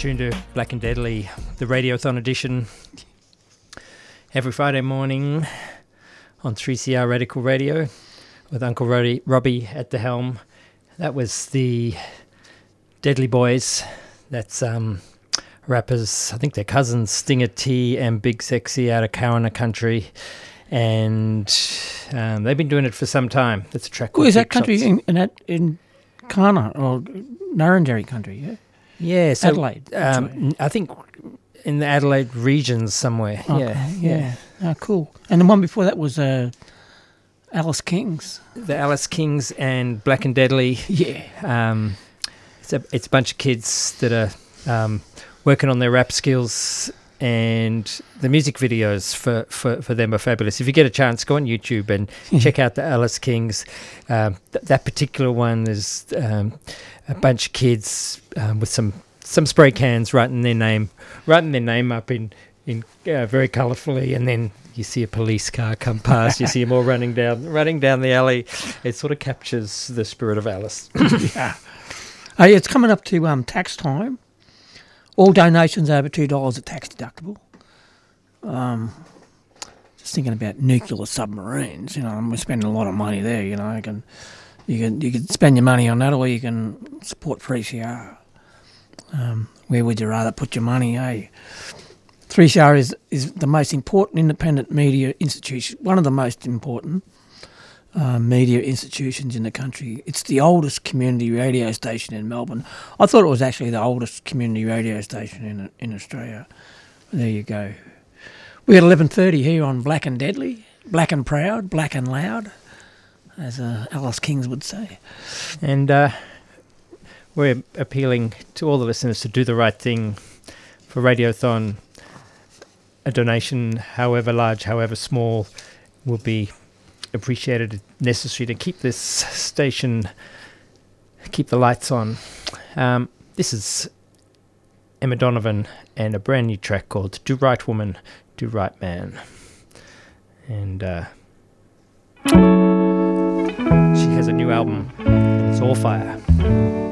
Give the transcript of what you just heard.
tuned to Black and Deadly, the Radiothon edition, every Friday morning on 3CR Radical Radio with Uncle Robbie at the helm. That was the Deadly Boys. That's rappers, I think they're cousins, Stinger T and Big Sexy out of Kawana Country. And they've been doing it for some time. That's a track called is that Big country Shots. in Kana or Nurrunjeri country, yeah? Yeah, so Adelaide. I think in the Adelaide regions somewhere. Okay, yeah. Oh, cool. And the one before that was Alice Kings. The Alice Kings and Black and Deadly. Yeah. It's a bunch of kids that are working on their rap skills, and the music videos for them are fabulous. If you get a chance, go on YouTube and check out the Alice Kings. That particular one, there's a bunch of kids with some spray cans writing their name up in very colourfully, and then you see a police car come past. You see them all running down the alley. It sort of captures the spirit of Alice. Yeah. It's coming up to tax time. All donations over $2 are tax deductible. Just thinking about nuclear submarines, we're spending a lot of money there. You can spend your money on that, or you can support 3CR. Where would you rather put your money? 3CR is the most important independent media institution, one of the most important media institutions in the country. It's the oldest community radio station in Melbourne. I thought it was actually the oldest community radio station in Australia. There you go. We at 11:30 here on Black and Deadly, black and proud, black and loud, as Alice Kings would say. And we're appealing to all the listeners to do the right thing for Radiothon. A donation, however large, however small, will be appreciated, necessary to keep this station, keep the lights on. This is Emma Donovan and a brand new track called Do Right Woman, Do Right Man. And she has a new album, and it's all fire.